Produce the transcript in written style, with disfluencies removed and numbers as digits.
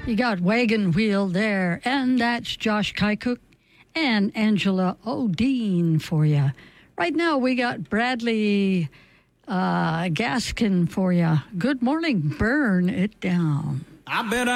You got Wagon Wheel there, and that's Josh Kycook and Angela O'Dean for you. Right now, we got Bradley Gaskin for you. Good morning, Burn It Down. I bet